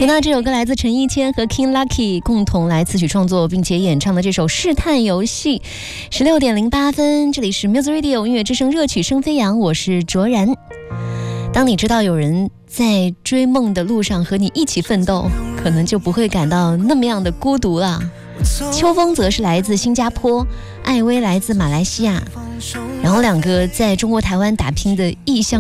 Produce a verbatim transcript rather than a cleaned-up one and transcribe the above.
听到这首歌来自陈奕谦和 King Lucky 共同来词曲创作并且演唱的这首试探游戏。十六点零八分，这里是 Music Radio 音乐之声，热曲声飞扬，我是卓然。当你知道有人在追梦的路上和你一起奋斗，可能就不会感到那么样的孤独了。秋风则是来自新加坡，艾薇来自马来西亚，然后两个在中国台湾打拼的异乡